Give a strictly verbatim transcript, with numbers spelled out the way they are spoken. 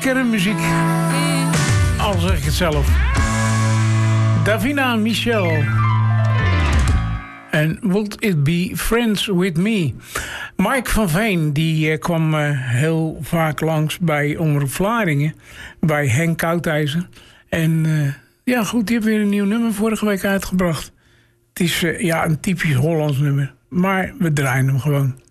lekkere muziek. Al zeg ik het zelf. Davina Michel. En Would It Be Friends With Me? Mike van Veen die uh, kwam uh, heel vaak langs bij Omroep Vlaardingen. Bij Henk Koudijzer. En uh, ja goed, die heeft weer een nieuw nummer vorige week uitgebracht. Het is uh, ja, een typisch Hollands nummer. Maar we draaien hem gewoon.